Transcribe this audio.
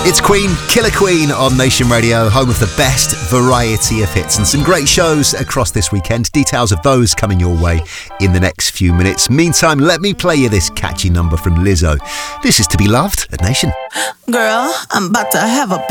It's Queen, Killer Queen on Nation Radio, home of the best variety of hits and some great shows across this weekend. Details of those coming your way in the next few minutes. Meantime, let me play you this catchy number from Lizzo. This is To Be Loved at Nation. Girl, I'm about to have a